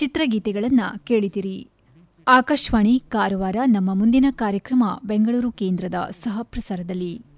ಚಿತ್ರಗೀತೆಗಳನ್ನು ಕೇಳಿದಿರಿ. ಆಕಾಶವಾಣಿ ಕಾರವಾರ. ನಮ್ಮ ಮುಂದಿನ ಕಾರ್ಯಕ್ರಮ ಬೆಂಗಳೂರು ಕೇಂದ್ರದ ಸಹಪ್ರಸಾರದಲ್ಲಿ.